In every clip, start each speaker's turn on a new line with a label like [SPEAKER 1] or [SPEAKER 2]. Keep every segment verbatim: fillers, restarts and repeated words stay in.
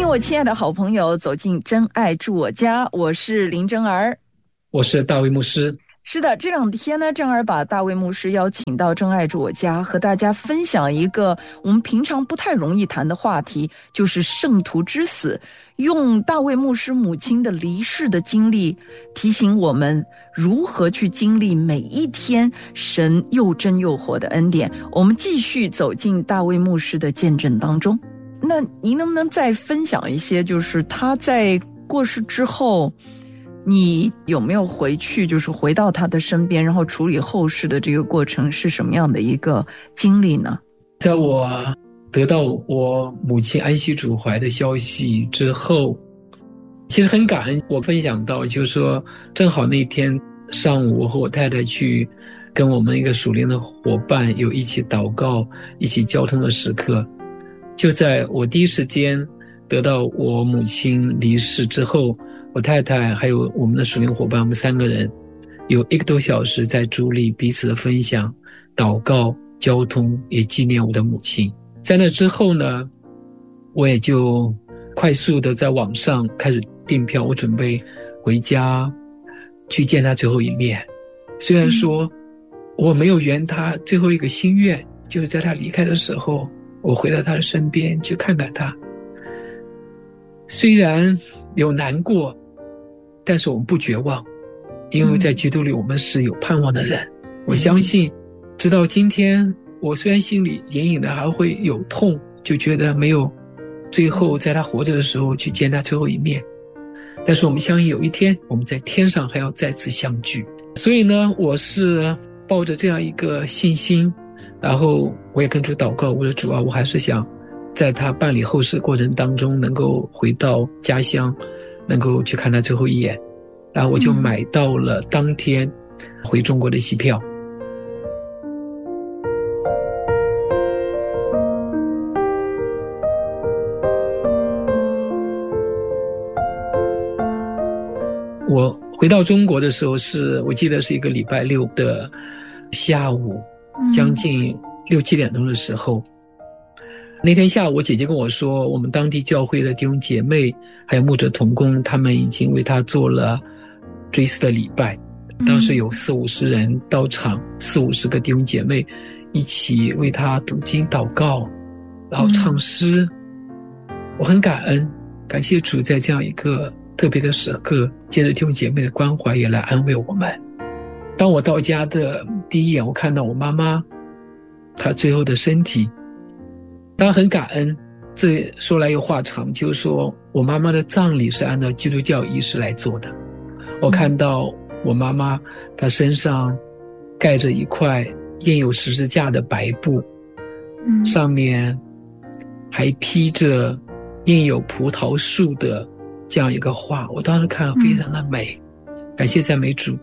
[SPEAKER 1] 我亲爱的好朋友走进真爱住我家，我是林真儿，
[SPEAKER 2] 我是大卫牧师。
[SPEAKER 1] 是的，这两天呢，真儿把大卫牧师邀请到真爱住我家，和大家分享一个我们平常不太容易谈的话题，就是圣徒之死，用大卫牧师母亲的离世的经历，提醒我们如何去经历每一天神又真又活的恩典。我们继续走进大卫牧师的见证当中。那您能不能再分享一些，就是他在过世之后，你有没有回去，就是回到他的身边，然后处理后事的这个过程是什么样的一个经历呢？
[SPEAKER 2] 在我得到我母亲安息主怀的消息之后，其实很感恩。我分享到就是说，正好那天上午我和我太太去跟我们一个属灵的伙伴有一起祷告一起交通的时刻，就在我第一时间得到我母亲离世之后，我太太还有我们的属灵伙伴，我们三个人有一个多小时在主里彼此的分享、祷告、交通，也纪念我的母亲。在那之后呢，我也就快速的在网上开始订票，我准备回家去见她最后一面。虽然说我没有圆她最后一个心愿，就是在她离开的时候，我回到她的身边去看看她。虽然有难过，但是我们不绝望，因为在基督里我们是有盼望的人。我相信直到今天，我虽然心里隐隐的还会有痛，就觉得没有最后在他活着的时候去见他最后一面，但是我们相信有一天我们在天上还要再次相聚。所以呢，我是抱着这样一个信心，然后我也跟主祷告，我说主啊，我还是想在他办理后事过程当中能够回到家乡，能够去看他最后一眼。然后我就买到了当天回中国的机票。我回到中国的时候是我记得是一个礼拜六的下午，将近六七点钟的时候。那天下午我姐姐跟我说，我们当地教会的弟兄姐妹还有牧者同工，他们已经为他做了追思的礼拜。当时有四五十人到场，四五十个弟兄姐妹一起为他读经祷告，然后唱诗。我很感恩，感谢主在这样一个特别的时刻，借着弟兄姐妹的关怀也来安慰我们。当我到家的第一眼，我看到我妈妈她最后的身体，当然很感恩。这说来又话长，就是说我妈妈的葬礼是按照基督教仪式来做的。我看到我妈妈她身上盖着一块印有十字架的白布，上面还披着印有葡萄树的这样一个画，我当时看非常的美，感谢赞美主。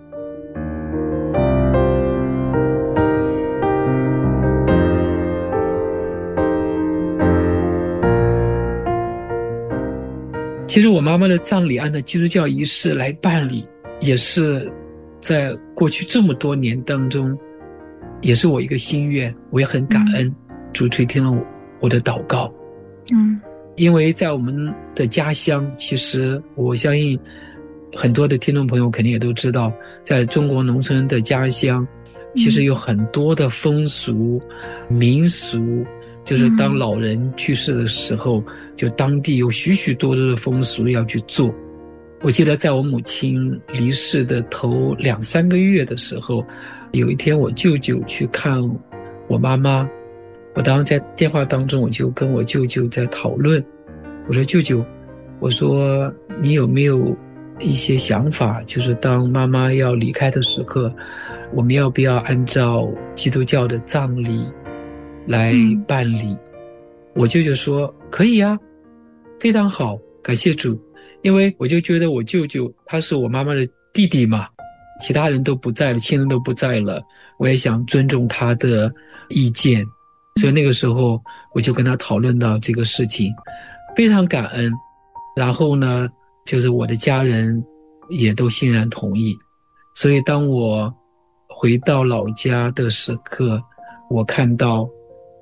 [SPEAKER 2] 其实我妈妈的葬礼按照基督教仪式来办理，也是在过去这么多年当中，也是我一个心愿，我也很感恩，主垂听了我我的祷告。嗯，因为在我们的家乡，其实我相信很多的听众朋友肯定也都知道，在中国农村的家乡，其实有很多的风俗民俗，就是当老人去世的时候，就当地有许许多多的风俗要去做。我记得在我母亲离世的头两三个月的时候，有一天我舅舅去看我妈妈，我当时在电话当中我就跟我舅舅在讨论，我说舅舅，我说你有没有一些想法，就是当妈妈要离开的时刻，我们要不要按照基督教的葬礼来办理？嗯、我舅舅说可以啊，非常好，感谢主。因为我就觉得我舅舅他是我妈妈的弟弟嘛，其他人都不在了，亲人都不在了，我也想尊重他的意见，所以那个时候我就跟他讨论到这个事情，非常感恩。然后呢，就是我的家人也都欣然同意，所以当我回到老家的时刻，我看到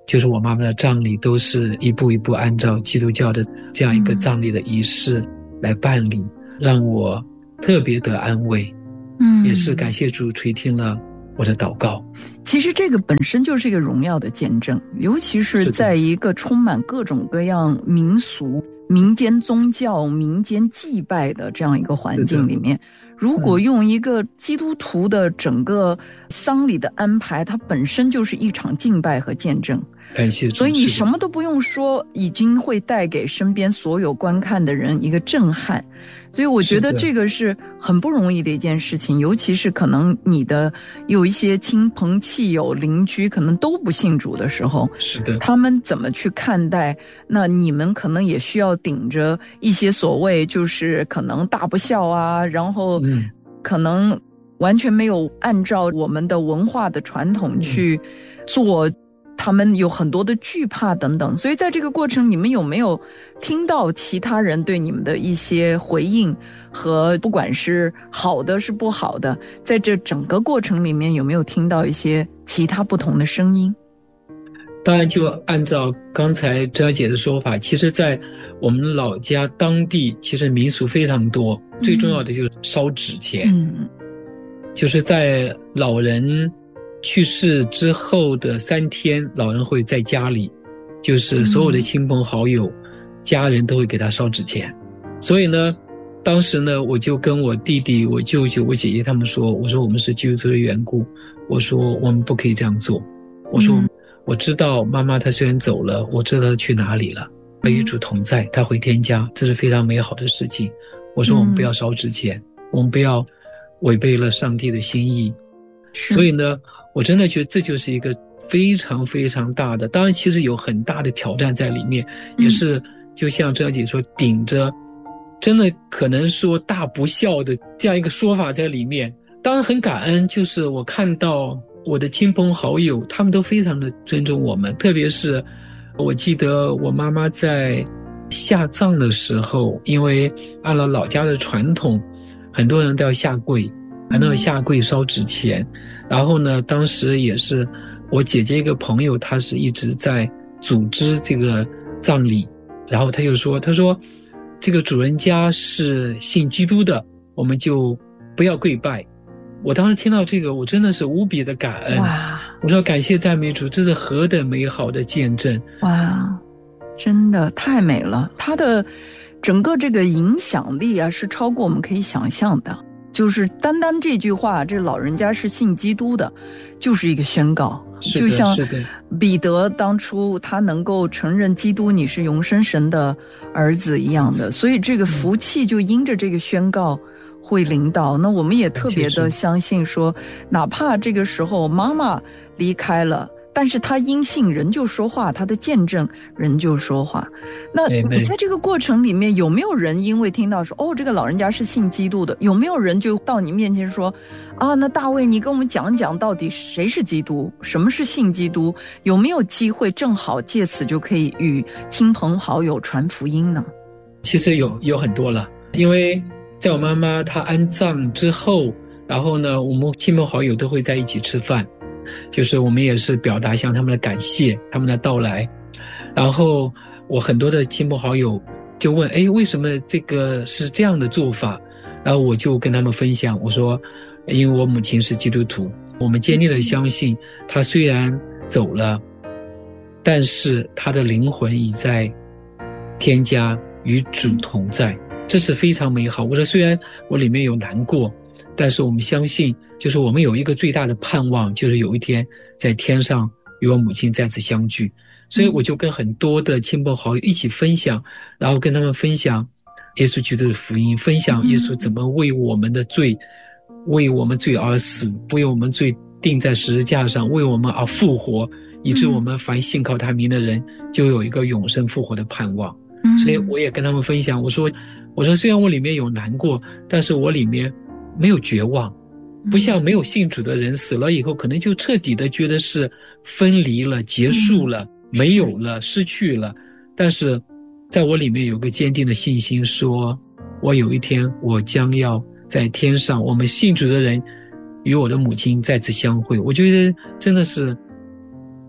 [SPEAKER 2] 就是我妈妈的葬礼都是一步一步按照基督教的这样一个葬礼的仪式来办理，嗯、让我特别的安慰。嗯，也是感谢主垂听了我的祷告。
[SPEAKER 1] 其实这个本身就是一个荣耀的见证，尤其是在一个充满各种各样民俗、民间宗教、民间祭拜的这样一个环境里面，如果用一个基督徒的整个丧礼的安排，它本身就是一场敬拜和见证。
[SPEAKER 2] 感谢主，
[SPEAKER 1] 所以你什么都不用说，已经会带给身边所有观看的人一个震撼。所以我觉得这个是很不容易的一件事情，尤其是可能你的有一些亲朋戚友邻居可能都不信主的时候，
[SPEAKER 2] 是的，
[SPEAKER 1] 他们怎么去看待？那你们可能也需要顶着一些所谓就是可能大不孝啊，然后可能完全没有按照我们的文化的传统去做，他们有很多的惧怕等等。所以在这个过程，你们有没有听到其他人对你们的一些回应，和不管是好的是不好的，在这整个过程里面有没有听到一些其他不同的声音？
[SPEAKER 2] 当然就按照刚才张姐的说法，其实在我们老家当地其实民俗非常多，嗯、最重要的就是烧纸钱，嗯、就是在老人去世之后的三天，老人会在家里，就是所有的亲朋好友、嗯、家人都会给他烧纸钱。所以呢，当时呢，我就跟我弟弟、我舅舅、我姐姐他们说，我说我们是基督徒的缘故，我说我们不可以这样做。我说、嗯、我知道妈妈她虽然走了，我知道她去哪里了，与主同在，她回天家，这是非常美好的事情。我说我们不要烧纸钱，嗯、我们不要违背了上帝的心意。所以呢，我真的觉得这就是一个非常非常大的，当然其实有很大的挑战在里面，也是就像张姐说，顶着真的可能说大不孝的这样一个说法在里面。当然很感恩，就是我看到我的亲朋好友他们都非常的尊重我们，特别是我记得我妈妈在下葬的时候，因为按照老家的传统，很多人都要下跪，很多人下跪烧纸钱。然后呢，当时也是我姐姐一个朋友，她是一直在组织这个葬礼，然后她就说，她说这个主人家是信基督的，我们就不要跪拜。我当时听到这个，我真的是无比的感恩。哇！我说感谢赞美主，这是何等美好的见证！哇，
[SPEAKER 1] 真的太美了！它的整个这个影响力啊，是超过我们可以想象的。就是单单这句话，这老人家是信基督的，就是一个宣告。就像彼得当初他能够承认基督你是永生神的儿子一样的，所以这个福气就因着这个宣告会临到。那我们也特别的相信说，哪怕这个时候妈妈离开了，但是他因信仍旧说话，他的见证仍旧说话。那你在这个过程里面，有没有人因为听到说，哦，这个老人家是信基督的，有没有人就到你面前说，啊，那大卫你跟我们讲讲到底谁是基督，什么是信基督？有没有机会正好借此就可以与亲朋好友传福音呢？
[SPEAKER 2] 其实有有很多了，因为在我妈妈她安葬之后，然后呢，我们亲朋好友都会在一起吃饭，就是我们也是表达向他们的感谢，他们的到来。然后我很多的亲朋好友就问，诶，为什么这个是这样的做法？然后我就跟他们分享，我说因为我母亲是基督徒，我们坚定的相信她虽然走了，但是她的灵魂已在天家与主同在，这是非常美好。我说虽然我里面有难过，但是我们相信，就是我们有一个最大的盼望，就是有一天在天上与我母亲再次相聚。所以我就跟很多的亲朋好友一起分享，然后跟他们分享耶稣基督的福音，分享耶稣怎么为我们的罪，为我们罪而死，为我们罪钉在十字架上，为我们而复活，以致我们凡信靠他名的人就有一个永生复活的盼望。所以我也跟他们分享，我说我说虽然我里面有难过，但是我里面没有绝望，不像没有信主的人死了以后可能就彻底的觉得是分离了，结束了，没有了，失去了。但是在我里面有个坚定的信心，说我有一天我将要在天上，我们信主的人与我的母亲再次相会。我觉得真的是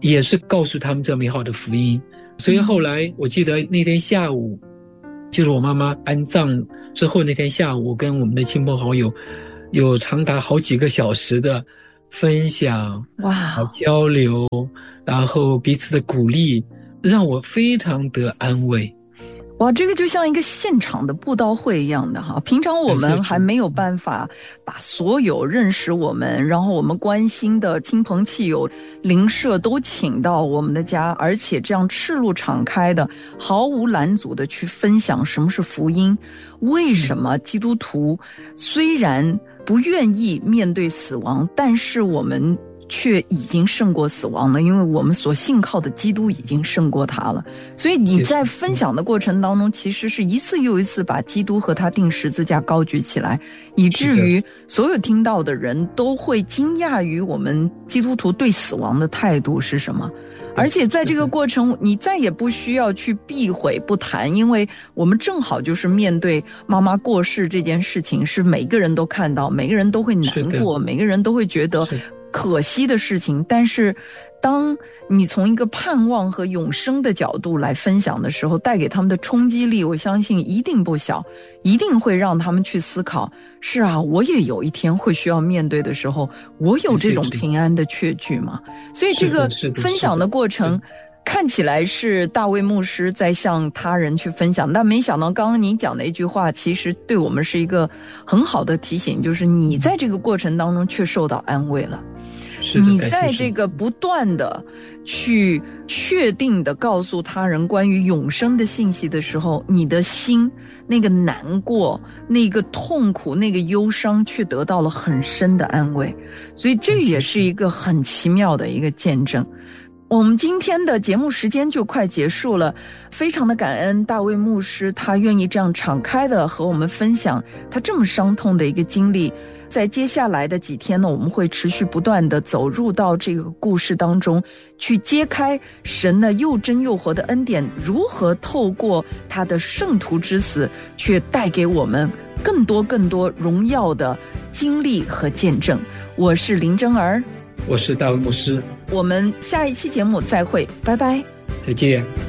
[SPEAKER 2] 也是告诉他们这美好的福音。所以后来我记得那天下午，就是我妈妈安葬之后那天下午，我跟我们的亲朋好友有长达好几个小时的分享，
[SPEAKER 1] 哇，
[SPEAKER 2] 交流，然后彼此的鼓励，让我非常得安慰。
[SPEAKER 1] 哇，这个就像一个现场的布道会一样的哈。平常我们还没有办法把所有认识我们，然后我们关心的亲朋戚友、邻舍都请到我们的家，而且这样赤露敞开的、毫无拦阻的去分享什么是福音。为什么基督徒虽然不愿意面对死亡，但是我们却已经胜过死亡了，因为我们所信靠的基督已经胜过他了。所以你在分享的过程当中，其实是一次又一次把基督和他钉十字架高举起来，以至于所有听到的人都会惊讶于我们基督徒对死亡的态度是什么。而且在这个过程，你再也不需要去避讳不谈，因为我们正好就是面对妈妈过世这件事情，是每个人都看到，每个人都会难过，每个人都会觉得可惜的事情。但是当你从一个盼望和永生的角度来分享的时候，带给他们的冲击力，我相信一定不小，一定会让他们去思考，是啊，我也有一天会需要面对的时候，我有这种平安的确据吗？所以这个分享的过程看起来是大卫牧师在向他人去分享，但没想到刚刚您讲的一句话，其实对我们是一个很好的提醒，就是你在这个过程当中却受到安慰了。你在这个不断的去确定的告诉他人关于永生的信息的时候，你的心那个难过、那个痛苦、那个忧伤却得到了很深的安慰。所以这也是一个很奇妙的一个见证。我们今天的节目时间就快结束了，非常的感恩大卫牧师，他愿意这样敞开的和我们分享他这么伤痛的一个经历。在接下来的几天呢，我们会持续不断的走入到这个故事当中，去揭开神的又真又活的恩典如何透过他的圣徒之死，却带给我们更多更多荣耀的经历和见证。我是林真儿，
[SPEAKER 2] 我是大卫牧师，
[SPEAKER 1] 我们下一期节目再会，拜拜，
[SPEAKER 2] 再见。